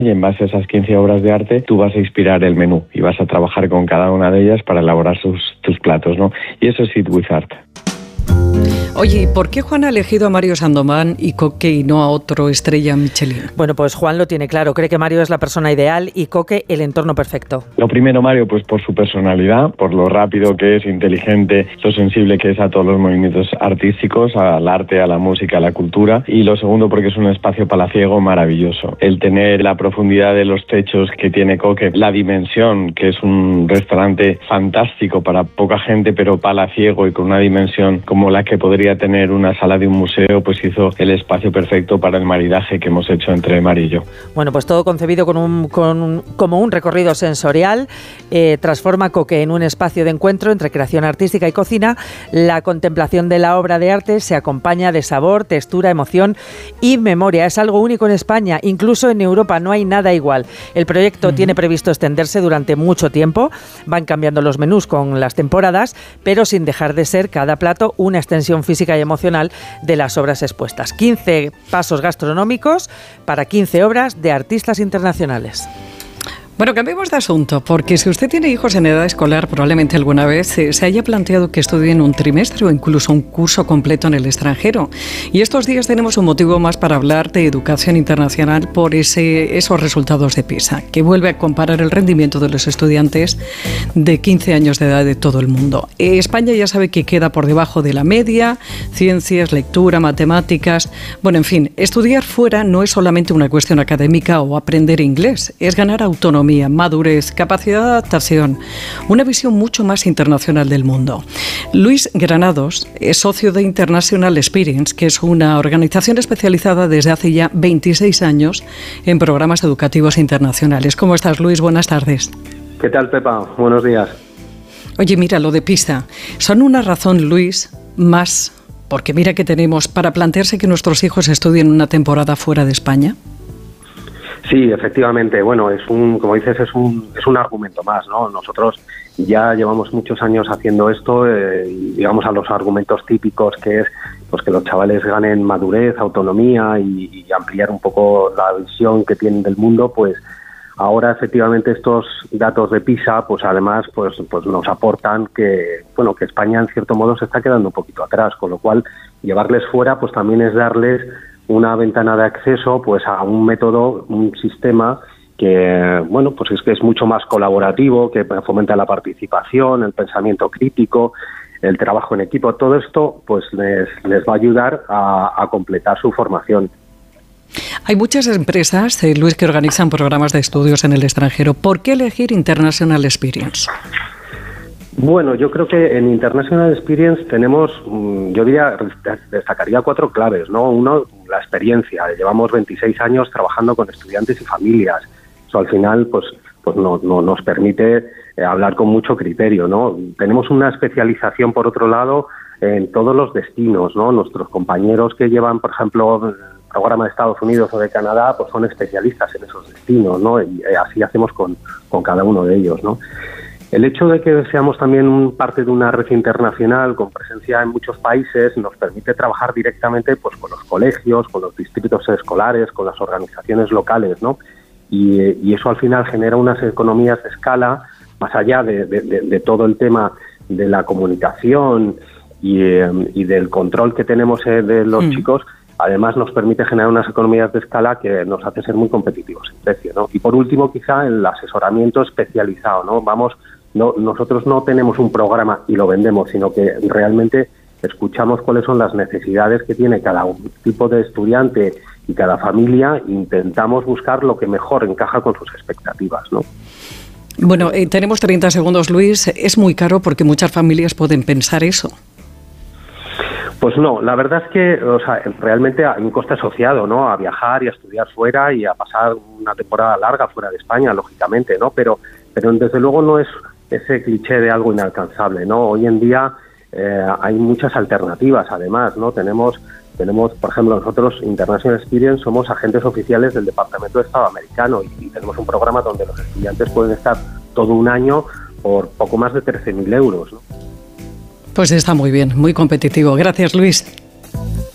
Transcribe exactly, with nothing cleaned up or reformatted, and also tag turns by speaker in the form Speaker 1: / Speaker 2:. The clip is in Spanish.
Speaker 1: y en base a esas quince obras de arte tú vas a inspirar el menú y vas a trabajar con cada una de ellas para elaborar sus, tus platos, ¿no? Y eso es Eat with Art.
Speaker 2: Oye, ¿por qué Juan ha elegido a Mario Sandoman y Coque y no a otro estrella Michelin?
Speaker 3: Bueno, pues Juan lo tiene claro, cree que Mario es la persona ideal y Coque el entorno perfecto.
Speaker 1: Lo primero, Mario, pues por su personalidad, por lo rápido que es, inteligente, lo sensible que es a todos los movimientos artísticos, al arte, a la música, a la cultura. Y lo segundo, porque es un espacio palaciego maravilloso. El tener la profundidad de los techos que tiene Coque, la dimensión, que es un restaurante fantástico para poca gente, pero palaciego y con una dimensión como la que podría tener una sala de un museo, pues hizo el espacio perfecto para el maridaje que hemos hecho entre Mari y yo.
Speaker 3: Bueno, pues todo concebido con un, con un, como un recorrido sensorial, eh, transforma Coque en un espacio de encuentro entre creación artística y cocina. La contemplación de la obra de arte se acompaña de sabor, textura, emoción y memoria. Es algo único en España, incluso en Europa no hay nada igual. El proyecto uh-huh. tiene previsto extenderse durante mucho tiempo, van cambiando los menús con las temporadas, pero sin dejar de ser cada plato una extensión física y emocional de las obras expuestas. quince pasos gastronómicos para quince obras de artistas internacionales.
Speaker 2: Bueno, cambiemos de asunto, porque si usted tiene hijos en edad escolar, probablemente alguna vez eh, se haya planteado que estudien un trimestre o incluso un curso completo en el extranjero. Y estos días tenemos un motivo más para hablar de educación internacional por ese, esos resultados de PISA, que vuelve a comparar el rendimiento de los estudiantes de quince años de edad de todo el mundo. Eh, España ya sabe que queda por debajo de la media, ciencias, lectura, matemáticas. Bueno, en fin, estudiar fuera no es solamente una cuestión académica o aprender inglés, es ganar autonomía, madurez, capacidad de adaptación, una visión mucho más internacional del mundo. Luis Granados es socio de International Experience, que es una organización especializada desde hace ya veintiséis años en programas educativos internacionales. ¿Cómo estás, Luis? Buenas tardes.
Speaker 4: ¿Qué tal, Pepa? Buenos días.
Speaker 2: Oye, mira, lo de PISA, ¿son una razón, Luis, más, porque mira que tenemos, para plantearse que nuestros hijos estudien una temporada fuera de España?
Speaker 4: Sí, efectivamente. Bueno, es un, como dices, es un, es un argumento más, ¿no? Nosotros ya llevamos muchos años haciendo esto, eh, y digamos a los argumentos típicos que es pues que los chavales ganen madurez, autonomía y, y ampliar un poco la visión que tienen del mundo, pues ahora efectivamente estos datos de PISA, pues además pues pues nos aportan que bueno que España en cierto modo se está quedando un poquito atrás, con lo cual llevarles fuera pues también es darles una ventana de acceso pues a un método, un sistema que bueno pues es que es mucho más colaborativo, que fomenta la participación, el pensamiento crítico, el trabajo en equipo. Todo esto pues les, les va a ayudar a, a completar su formación.
Speaker 2: Hay muchas empresas, eh, Luis, que organizan programas de estudios en el extranjero. ¿Por qué elegir International Experience?
Speaker 4: Bueno, yo creo que en International Experience tenemos, yo diría, destacaría cuatro claves, ¿no? Uno, la experiencia. Llevamos veintiséis años trabajando con estudiantes y familias. Eso al final, pues, pues no, no nos permite eh, hablar con mucho criterio, ¿no? Tenemos una especialización, por otro lado, en todos los destinos, ¿no? Nuestros compañeros que llevan, por ejemplo, el programa de Estados Unidos o de Canadá, pues son especialistas en esos destinos, ¿no? Y eh, así hacemos con, con cada uno de ellos, ¿no? El hecho de que seamos también parte de una red internacional con presencia en muchos países nos permite trabajar directamente pues con los colegios, con los distritos escolares, con las organizaciones locales, ¿no? Y, y eso al final genera unas economías de escala, más allá de, de, de, de todo el tema de la comunicación y, eh, y del control que tenemos eh, de los mm. chicos. Además nos permite generar unas economías de escala que nos hace ser muy competitivos en precio, ¿no? Y por último, quizá el asesoramiento especializado, ¿no? Vamos, no, nosotros no tenemos un programa y lo vendemos, sino que realmente escuchamos cuáles son las necesidades que tiene cada tipo de estudiante y cada familia, e intentamos buscar lo que mejor encaja con sus expectativas, ¿no?
Speaker 2: Bueno, eh, tenemos treinta segundos, Luis. Es muy caro porque muchas familias pueden pensar eso.
Speaker 4: Pues no, la verdad es que o sea, realmente hay un coste asociado, ¿no? A viajar y a estudiar fuera y a pasar una temporada larga fuera de España, lógicamente, ¿no? Pero, pero desde luego no es ese cliché de algo inalcanzable, ¿no? Hoy en día eh, hay muchas alternativas, además, ¿no? Tenemos, tenemos, por ejemplo, nosotros, International Experience, somos agentes oficiales del Departamento de Estado americano y, y tenemos un programa donde los estudiantes pueden estar todo un año por poco más de trece mil euros, ¿no?
Speaker 2: Pues está muy bien, muy competitivo. Gracias, Luis.